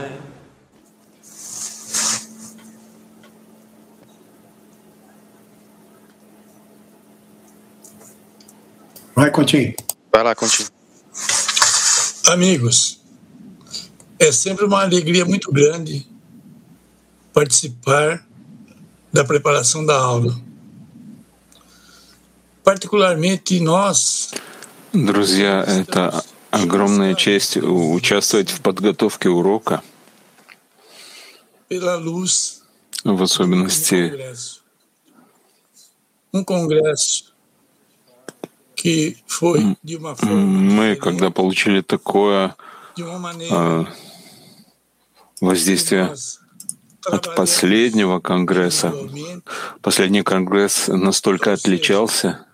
Vai, Coutinho. Vai lá, Coutinho. Amigos, é sempre uma alegria muito grande participar da preparação da aula. Particularmente nós. Друзья, это огромная честь участвовать в подготовке урока, в особенности мы, когда получили такое воздействие от последнего конгресса, последний конгресс настолько отличался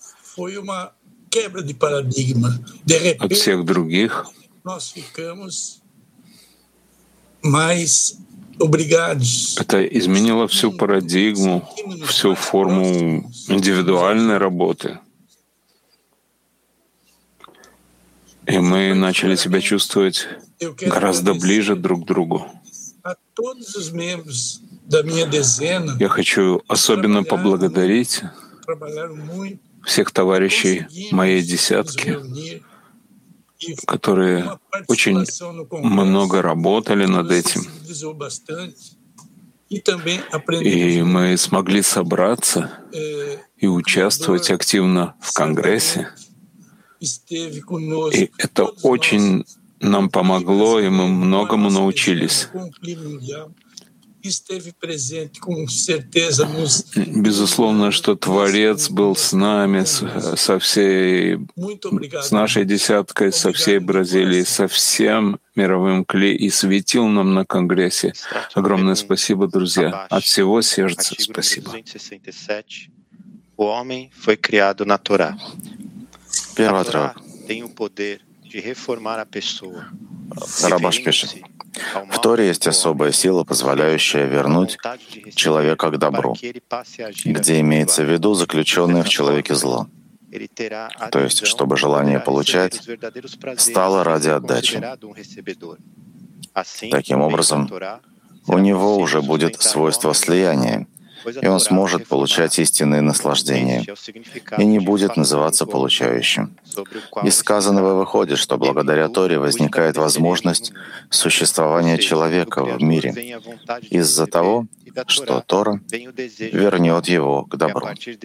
от всех других. Это изменило всю парадигму, всю форму индивидуальной работы. И мы начали себя чувствовать гораздо ближе друг к другу. Я хочу особенно поблагодарить всех товарищей моей десятки, которые очень много работали над этим. И мы смогли собраться и участвовать активно в Конгрессе. И это очень нам помогло, и мы многому научились. Безусловно, что Творец был с нами, с нашей десяткой, со всей Бразилией, со всем мировым Кли и светил нам на Конгрессе. Огромное спасибо, друзья. От всего сердца спасибо. Первый отрывок. Рабаш пишет. В Торе есть особая сила, позволяющая вернуть человека к добру, где имеется в виду заключенное в человеке зло. То есть, чтобы желание получать стало ради отдачи. Таким образом, у него уже будет свойство слияния, и он сможет получать истинные наслаждения и не будет называться получающим. Из сказанного выходит, что благодаря Торе возникает возможность существования человека в мире из-за того, что Тора вернет его к добру.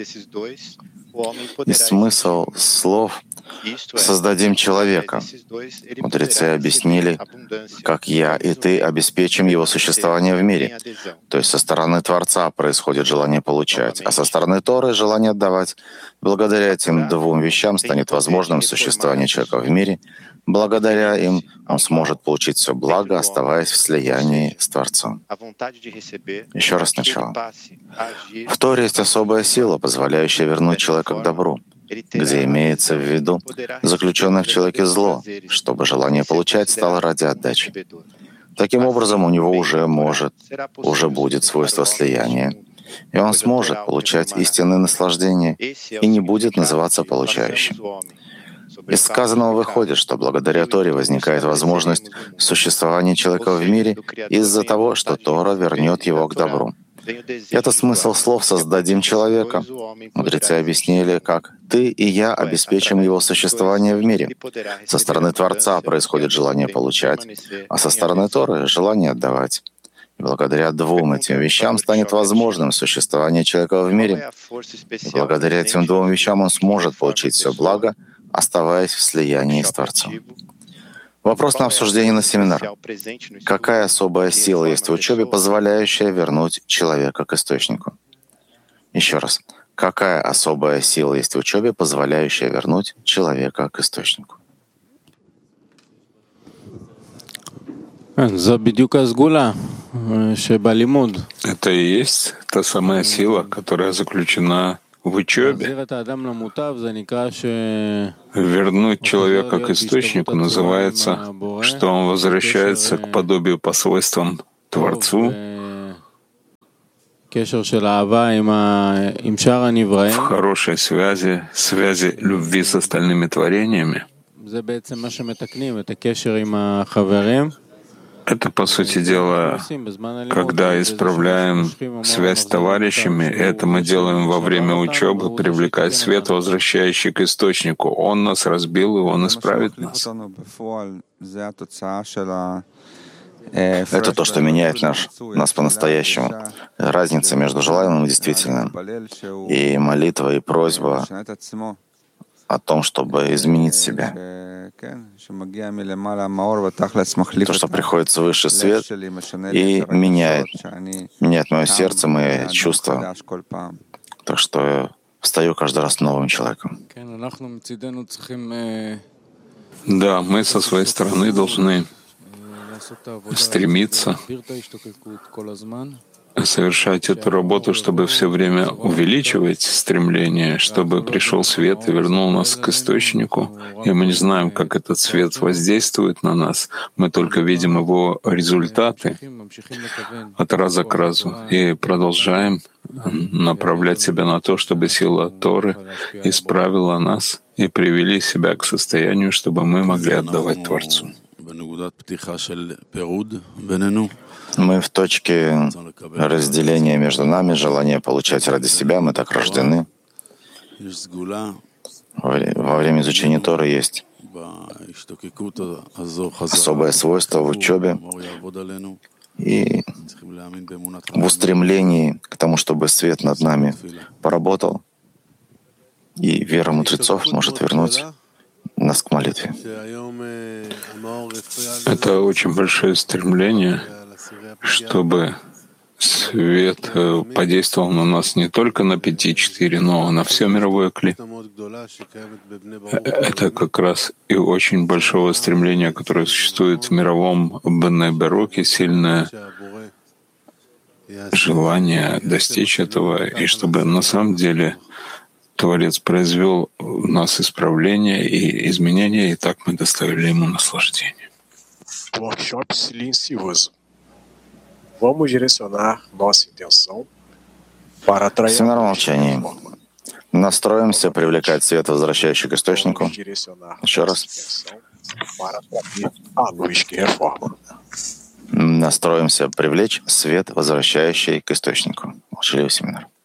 И смысл слов «создадим человека» мудрецы объяснили, как «я и ты обеспечим его существование в мире». То есть со стороны Творца происходит желание получать, а со стороны Торы — желание отдавать. Благодаря этим двум вещам станет возможным существование человека в мире. Благодаря им он сможет получить все благо, оставаясь в слиянии с Творцом. Еще раз сначала. В Торе есть особая сила, позволяющая вернуть человека к добру, где имеется в виду заключенное в человеке зло, чтобы желание получать стало ради отдачи. Таким образом, у него уже будет свойство слияния, и он сможет получать истинное наслаждение и не будет называться получающим. Из сказанного выходит, что благодаря Торе возникает возможность существования человека в мире из-за того, что Тора вернет его к добру. Это смысл слов «создадим человека». Мудрецы объяснили, как «ты и я обеспечим его существование в мире». Со стороны Творца происходит желание получать, а со стороны Торы — желание отдавать. И благодаря двум этим вещам станет возможным существование человека в мире. И благодаря этим двум вещам он сможет получить все благо, оставаясь в слиянии с Творцом. Вопрос на обсуждение на семинар. Какая особая сила есть в учебе, позволяющая вернуть человека к источнику? Еще раз. Какая особая сила есть в учебе, позволяющая вернуть человека к источнику? Это и есть та самая сила, которая заключена в учебе. Вернуть человека к источнику называется, что он возвращается к подобию по свойствам Творцу, в хорошей связи любви с остальными творениями. Это, по сути дела, когда исправляем связь с товарищами, это мы делаем во время учебы, привлекая свет, возвращающий к источнику. Он нас разбил, и он исправит нас. Это то, что меняет нас по-настоящему. Разница между желаемым и действительным. И молитва, и просьба о том, чтобы изменить себя. То, что приходит свыше свет и меняет мое сердце, мои чувства. Так что я встаю каждый раз новым человеком. Да, мы со своей стороны должны стремиться совершать эту работу, чтобы все время увеличивать стремление, чтобы пришел свет и вернул нас к источнику. И мы не знаем, как этот свет воздействует на нас. Мы только видим его результаты от раза к разу. И продолжаем направлять себя на то, чтобы сила Торы исправила нас и привели себя к состоянию, чтобы мы могли отдавать Творцу. Мы в точке разделения между нами, желание получать ради себя, мы так рождены. Во время изучения Торы есть особое свойство в учебе и в устремлении к тому, чтобы свет над нами поработал, и вера мудрецов может вернуть нас к молитве. Это очень большое стремление, чтобы свет подействовал на нас не только на 5.4, но на все мировое кли. Это как раз и очень большого стремления, которое существует в мировом Бней Беруке, сильное желание достичь этого, и чтобы на самом деле Творец произвел в нас исправление и изменения, и так мы доставили ему наслаждение. Workshop silencioso. Vamos direcionar nossa intenção para atrair. Семинар молчания. Настроимся привлекать свет, возвращающий к источнику. Еще раз. Настроимся привлечь свет, возвращающий к источнику. Молчаливый семинар.